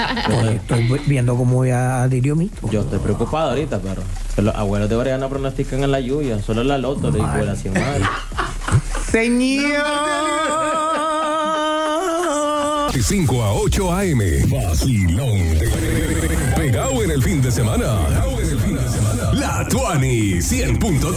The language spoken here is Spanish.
Estoy viendo cómo voy a Diriomito. Yo estoy preocupado ahorita, pero los abuelos de Brianna pronostican en la lluvia. Solo la loto le digo la 100 madre. Señor. 5 a 8 a.m. Vacilón. Pegado en el fin de semana. La Tuani 100.3.